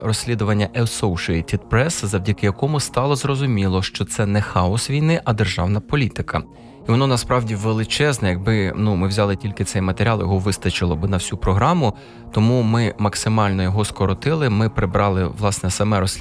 розслідування Associated Press, завдяки якому стало зрозуміло, що це не хаос війни, а державна політика. І воно насправді величезне, якби ми взяли тільки цей матеріал, його вистачило би на всю програму, тому ми максимально його скоротили, ми прибрали, власне, саме розслідування